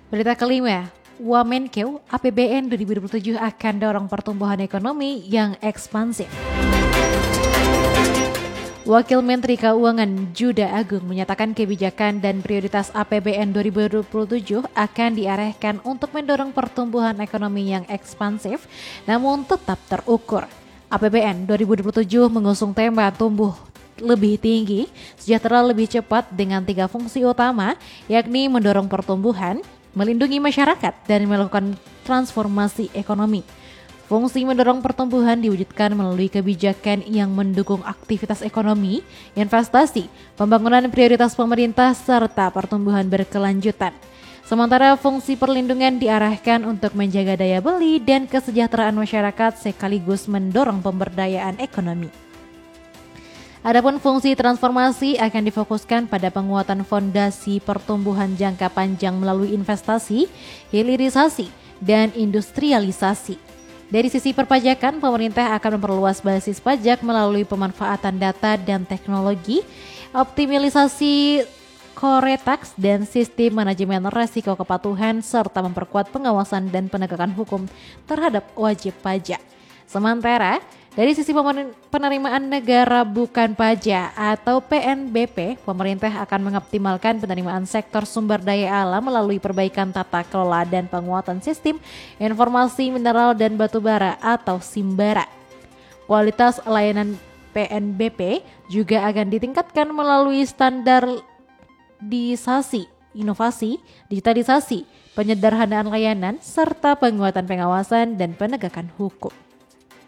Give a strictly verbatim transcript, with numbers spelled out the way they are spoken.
Berita kelima, Wamenkeu A P B N dua ribu dua puluh tujuh akan dorong pertumbuhan ekonomi yang ekspansif. Wakil Menteri Keuangan Juda Agung menyatakan kebijakan dan prioritas A P B N dua ribu dua puluh tujuh akan diarahkan untuk mendorong pertumbuhan ekonomi yang ekspansif namun tetap terukur. A P B N dua ribu dua puluh tujuh mengusung tema tumbuh lebih tinggi, sejahtera lebih cepat dengan tiga fungsi utama, yakni mendorong pertumbuhan, melindungi masyarakat, dan melakukan transformasi ekonomi. Fungsi mendorong pertumbuhan diwujudkan melalui kebijakan yang mendukung aktivitas ekonomi, investasi, pembangunan prioritas pemerintah, serta pertumbuhan berkelanjutan. Sementara fungsi perlindungan diarahkan untuk menjaga daya beli dan kesejahteraan masyarakat sekaligus mendorong pemberdayaan ekonomi. Adapun fungsi transformasi akan difokuskan pada penguatan fondasi pertumbuhan jangka panjang melalui investasi, hilirisasi, dan industrialisasi. Dari sisi perpajakan, pemerintah akan memperluas basis pajak melalui pemanfaatan data dan teknologi, optimalisasi core tax dan sistem manajemen resiko kepatuhan, serta memperkuat pengawasan dan penegakan hukum terhadap wajib pajak. Sementara, dari sisi penerimaan negara bukan pajak atau P N B P, pemerintah akan mengoptimalkan penerimaan sektor sumber daya alam melalui perbaikan tata kelola dan penguatan sistem informasi mineral dan batu bara atau Simbara. Kualitas layanan P N B P juga akan ditingkatkan melalui standarisasi, inovasi, digitalisasi, penyederhanaan layanan, serta penguatan pengawasan dan penegakan hukum.